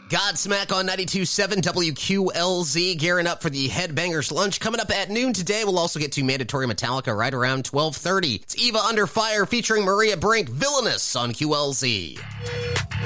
Godsmack on 92.7 WQLZ, gearing up for the Headbangers Lunch. Coming up at noon today, we'll also get to Mandatory Metallica right around 12:30. It's Eva Under Fire featuring Maria Brink, Villainous on QLZ.